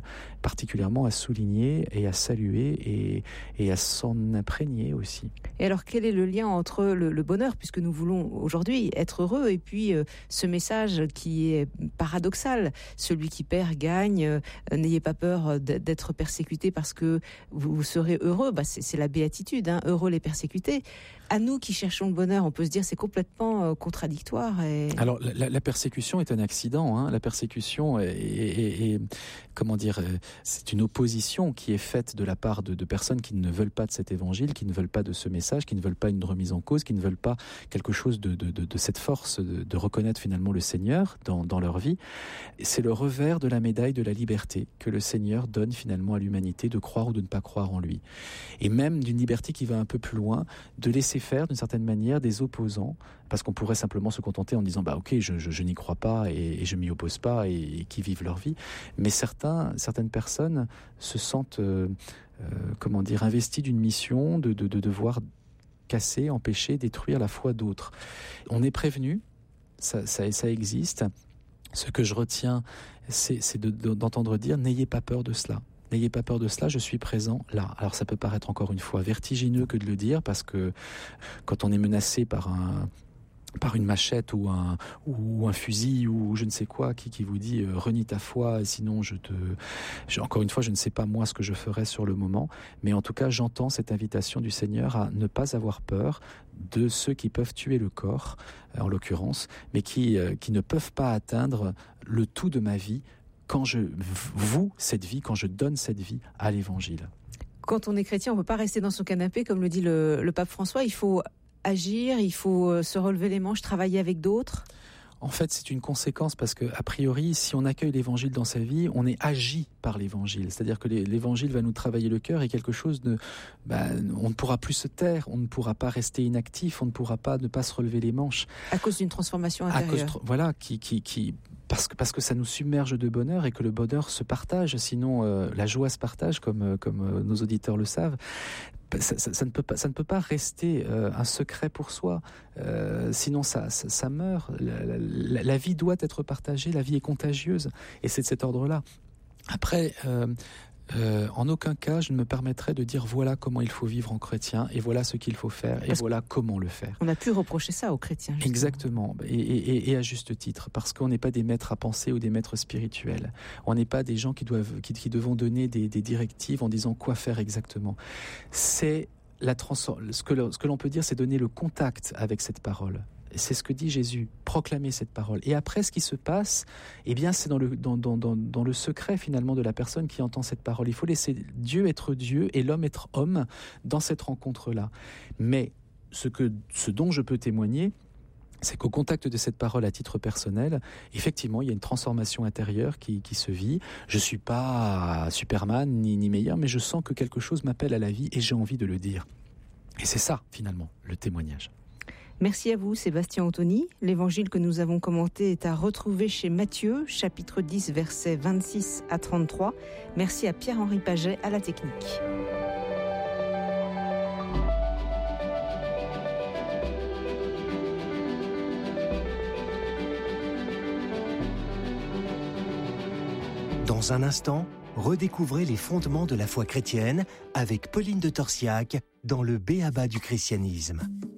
particulièrement à souligner et à saluer et à s'en imprégner aussi. Et alors, quel est le lien entre le bonheur, puisque nous voulons aujourd'hui être heureux, et puis ce message qui est paradoxal, celui qui perd gagne, n'ayez pas peur d'être persécuté parce que vous serez heureux, c'est la béatitude, heureux les persécutés. À nous qui cherchons le bonheur, on peut se dire c'est complètement contradictoire. Alors la persécution est un accident, la persécution est comment dire, c'est une opposition qui est faite de la part de personnes qui ne veulent pas de cet évangile, qui ne veulent pas de ce message, qui ne veulent pas une remise en cause, qui ne veulent pas quelque chose de cette force de reconnaître finalement le Seigneur dans leur vie. C'est le revers de la médaille de la liberté que le Seigneur donne finalement à l'humanité de croire ou de ne pas croire en lui. Et même d'une liberté qui va un peu plus loin, de laisser faire d'une certaine manière des opposants, parce qu'on pourrait simplement se contenter en disant ok, je n'y crois pas et je m'y oppose pas et qui vivent leur vie. Mais certaines personnes se sentent investies d'une mission de devoir casser, empêcher, détruire la foi d'autres. On est prévenu, ça existe. Ce que je retiens, c'est d'entendre dire n'ayez pas peur de cela. N'ayez pas peur de cela, je suis présent là. Alors ça peut paraître encore une fois vertigineux que de le dire, parce que quand on est menacé par une machette ou un fusil ou je ne sais quoi qui vous dit renie ta foi, sinon encore une fois je ne sais pas moi ce que je ferais sur le moment, mais en tout cas j'entends cette invitation du Seigneur à ne pas avoir peur de ceux qui peuvent tuer le corps en l'occurrence, mais qui ne peuvent pas atteindre le tout de ma vie quand je donne cette vie à l'Évangile. Quand on est chrétien, on ne peut pas rester dans son canapé, comme le dit le pape François, il faut agir, il faut se relever les manches, travailler avec d'autres. En fait, c'est une conséquence parce que, a priori, si on accueille l'Évangile dans sa vie, on est agi par l'Évangile. C'est-à-dire que l'Évangile va nous travailler le cœur et quelque chose on ne pourra plus se taire, on ne pourra pas rester inactif, on ne pourra pas ne pas se relever les manches. À cause d'une transformation intérieure. Parce que ça nous submerge de bonheur et que le bonheur se partage, sinon la joie se partage comme nos auditeurs le savent. Ça ne peut pas rester un secret pour soi, sinon ça meurt. La vie doit être partagée, la vie est contagieuse, et c'est de cet ordre-là. Après, en aucun cas je ne me permettrai de dire voilà comment il faut vivre en chrétien et voilà ce qu'il faut faire et voilà comment le faire. On a pu reprocher ça aux chrétiens. Justement. Exactement, et à juste titre, parce qu'on n'est pas des maîtres à penser ou des maîtres spirituels. On n'est pas des gens qui devons donner des directives en disant quoi faire exactement. C'est ce que l'on peut dire, c'est donner le contact avec cette parole. C'est ce que dit Jésus, proclamer cette parole. Et après, ce qui se passe, c'est dans le secret finalement de la personne qui entend cette parole. Il faut laisser Dieu être Dieu et l'homme être homme dans cette rencontre-là. Mais ce dont je peux témoigner, c'est qu'au contact de cette parole à titre personnel, effectivement, il y a une transformation intérieure qui se vit. Je suis pas Superman ni meilleur, mais je sens que quelque chose m'appelle à la vie et j'ai envie de le dire. Et c'est ça, finalement, le témoignage. Merci à vous, Sébastien Anthony. L'évangile que nous avons commenté est à retrouver chez Matthieu, chapitre 10, versets 26 à 33. Merci à Pierre-Henri Paget à la technique. Dans un instant, redécouvrez les fondements de la foi chrétienne avec Pauline de Torsiac dans le B.A.B.A. du christianisme.